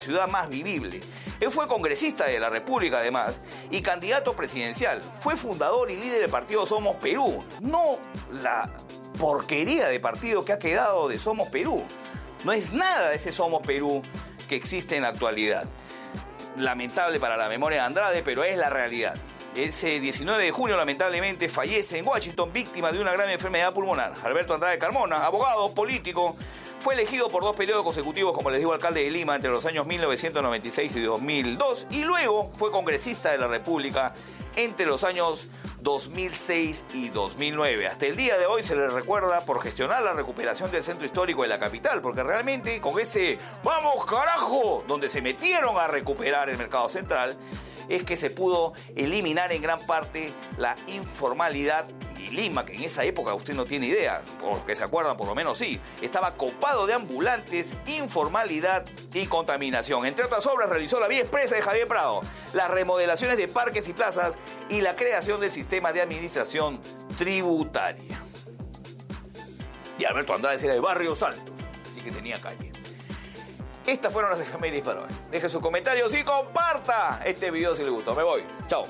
ciudad más vivible. Él fue congresista de la República, además, y candidato presidencial. Fue fundador y líder del partido Somos Perú. No la porquería de partido que ha quedado de Somos Perú. No es nada de ese Somos Perú que existe en la actualidad. Lamentable para la memoria de Andrade, pero es la realidad. Ese 19 de junio, lamentablemente, fallece en Washington, víctima de una grave enfermedad pulmonar. Alberto Andrade Carmona, abogado, político, fue elegido por 2 periodos consecutivos, como les digo, alcalde de Lima entre los años 1996 y 2002, y luego fue congresista de la República entre los años 2006 y 2009. Hasta el día de hoy se le recuerda por gestionar la recuperación del centro histórico de la capital, porque realmente con ese ¡vamos carajo!, donde se metieron a recuperar el mercado central, es que se pudo eliminar en gran parte la informalidad. Y Lima, que en esa época usted no tiene idea, porque se acuerdan por lo menos sí, estaba copado de ambulantes, informalidad y contaminación. Entre otras obras realizó la vía expresa de Javier Prado, las remodelaciones de parques y plazas y la creación del sistema de administración tributaria. Y Alberto Andrade era de Barrios Altos, así que tenía calle. Estas fueron las efemérides para hoy. Deje sus comentarios y comparta este video si le gustó. Me voy. Chao.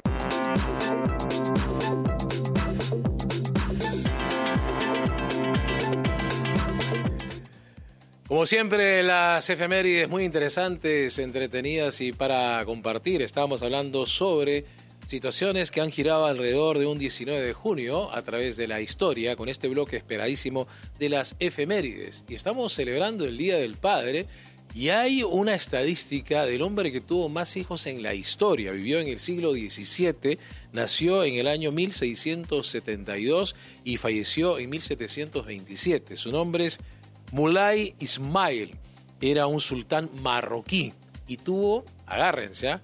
Como siempre, las efemérides muy interesantes, entretenidas y para compartir. Estábamos hablando sobre situaciones que han girado alrededor de un 19 de junio a través de la historia, con este bloque esperadísimo de las efemérides. Y estamos celebrando el Día del Padre y hay una estadística del hombre que tuvo más hijos en la historia. Vivió en el siglo XVII, nació en el año 1672 y falleció en 1727. Su nombre es Mulay Ismail, era un sultán marroquí y tuvo, agárrense,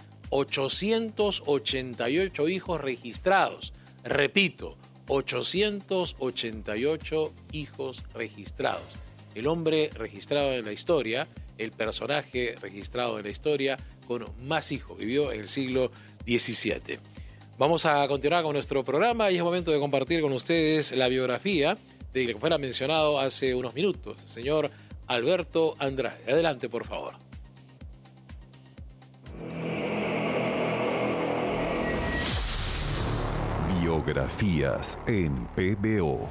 888 hijos registrados. Repito, 888 hijos registrados. El hombre registrado en la historia, el personaje registrado en la historia con más hijos, vivió en el siglo XVII. Vamos a continuar con nuestro programa y es momento de compartir con ustedes la biografía de que fuera mencionado hace unos minutos, el señor Alberto Andrade. Adelante, por favor. Biografías en PBO.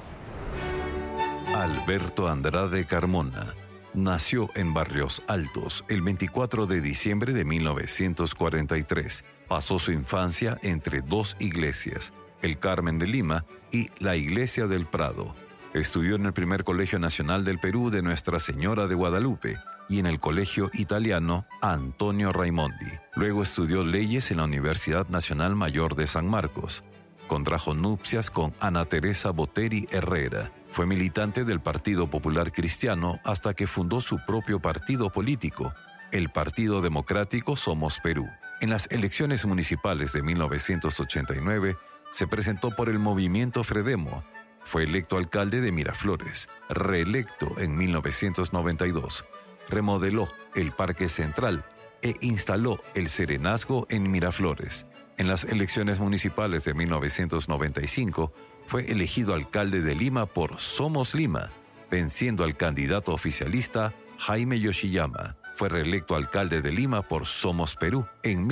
Alberto Andrade Carmona nació en Barrios Altos el 24 de diciembre de 1943. Pasó su infancia entre 2 iglesias, el Carmen de Lima y la Iglesia del Prado. Estudió en el primer Colegio Nacional del Perú de Nuestra Señora de Guadalupe y en el Colegio Italiano Antonio Raimondi. Luego estudió leyes en la Universidad Nacional Mayor de San Marcos. Contrajo nupcias con Ana Teresa Boteri Herrera. Fue militante del Partido Popular Cristiano hasta que fundó su propio partido político, el Partido Democrático Somos Perú. En las elecciones municipales de 1989 se presentó por el movimiento Fredemo. Fue electo alcalde de Miraflores, reelecto en 1992. Remodeló el Parque Central e instaló el Serenazgo en Miraflores. En las elecciones municipales de 1995 fue elegido alcalde de Lima por Somos Lima, venciendo al candidato oficialista Jaime Yoshiyama. Fue reelecto alcalde de Lima por Somos Perú en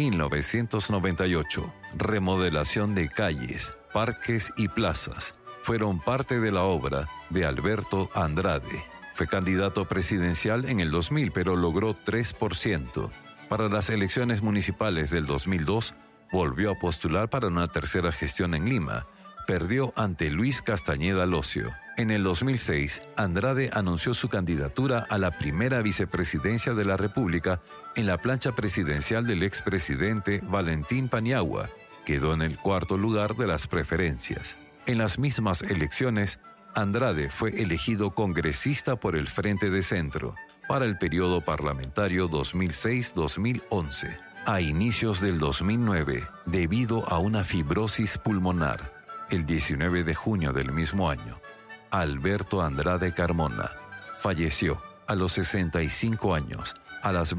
1998. Remodelación de calles, parques y plazas fueron parte de la obra de Alberto Andrade. Fue candidato presidencial en el 2000, pero logró 3%. Para las elecciones municipales del 2002, volvió a postular para una tercera gestión en Lima. Perdió ante Luis Castañeda Locio. En el 2006, Andrade anunció su candidatura a la primera vicepresidencia de la República en la plancha presidencial del expresidente Valentín Paniagua. Quedó en el 4º lugar de las preferencias. En las mismas elecciones, Andrade fue elegido congresista por el Frente de Centro para el periodo parlamentario 2006-2011. A inicios del 2009, debido a una fibrosis pulmonar, el 19 de junio del mismo año, Alberto Andrade Carmona falleció a los 65 años, a las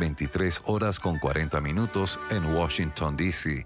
23:40 en Washington, D.C.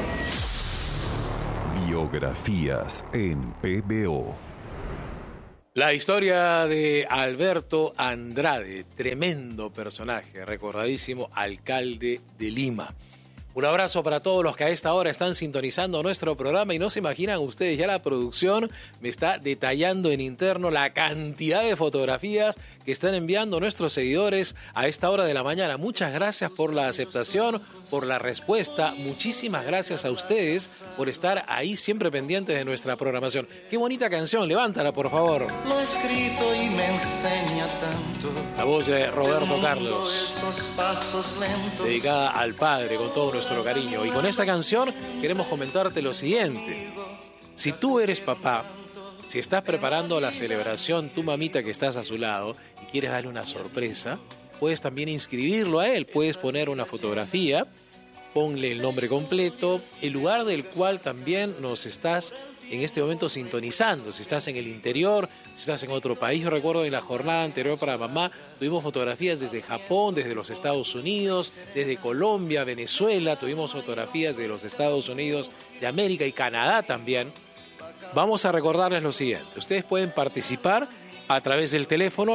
Biografías en PBO. La historia de Alberto Andrade, tremendo personaje, recordadísimo alcalde de Lima. Un abrazo para todos los que a esta hora están sintonizando nuestro programa y no se imaginan ustedes, ya la producción me está detallando en interno la cantidad de fotografías que están enviando nuestros seguidores a esta hora de la mañana. Muchas gracias por la aceptación, por la respuesta. Muchísimas gracias a ustedes por estar ahí siempre pendientes de nuestra programación. Qué bonita canción, levántala por favor. Lo escrito y me enseña tanto. La voz de Roberto Carlos, Esos pasos lentos. dedicada al padre con todo nuestro cariño. Y con esta canción queremos comentarte lo siguiente. Si tú eres papá, si estás preparando la celebración, tu mamita que estás a su lado y quieres darle una sorpresa, puedes también inscribirlo a él. Puedes poner una fotografía, ponle el nombre completo, el lugar del cual también nos estás en este momento sintonizando. Si estás en el interior, si estás en otro país. Yo recuerdo en la jornada anterior para mamá, tuvimos fotografías desde Japón, desde los Estados Unidos, desde Colombia, Venezuela, tuvimos fotografías de los Estados Unidos, de América y Canadá también. Vamos a recordarles lo siguiente. Ustedes pueden participar a través del teléfono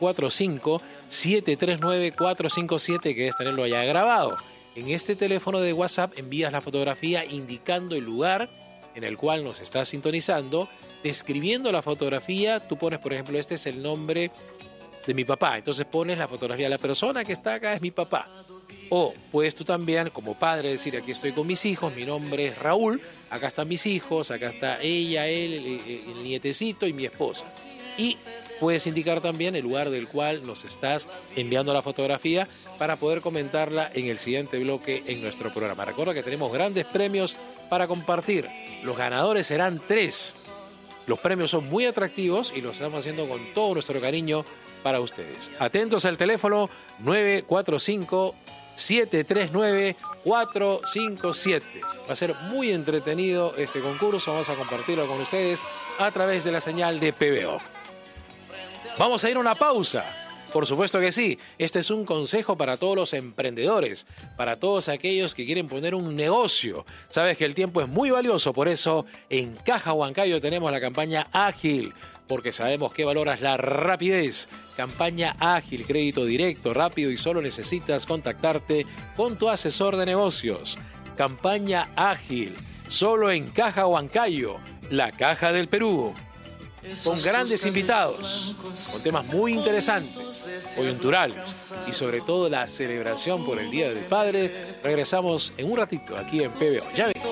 945-739-457, que debes tenerlo allá grabado. En este teléfono de WhatsApp envías la fotografía indicando el lugar en el cual nos estás sintonizando, describiendo la fotografía. Tú pones, por ejemplo, este es el nombre de mi papá. Entonces pones la fotografía. La persona que está acá es mi papá. O puedes tú también, como padre, decir, aquí estoy con mis hijos, mi nombre es Raúl, acá están mis hijos, acá está ella, él, el nietecito y mi esposa. Y puedes indicar también el lugar del cual nos estás enviando la fotografía para poder comentarla en el siguiente bloque en nuestro programa. Recuerda que tenemos grandes premios para compartir. Los ganadores serán 3. Los premios son muy atractivos y los estamos haciendo con todo nuestro cariño para ustedes. Atentos al teléfono 945-739-457. Va a ser muy entretenido este concurso. Vamos a compartirlo con ustedes a través de la señal de PBO. Vamos a ir a una pausa. Por supuesto que sí. Este es un consejo para todos los emprendedores, para todos aquellos que quieren poner un negocio. Sabes que el tiempo es muy valioso, por eso en Caja Huancayo tenemos la campaña Ágil, porque sabemos que valoras la rapidez. Campaña Ágil, crédito directo, rápido y solo necesitas contactarte con tu asesor de negocios. Campaña Ágil, solo en Caja Huancayo, la Caja del Perú. Con grandes invitados, con temas muy interesantes, coyunturales y sobre todo la celebración por el Día del Padre. Regresamos en un ratito aquí en PBO. Ya ven.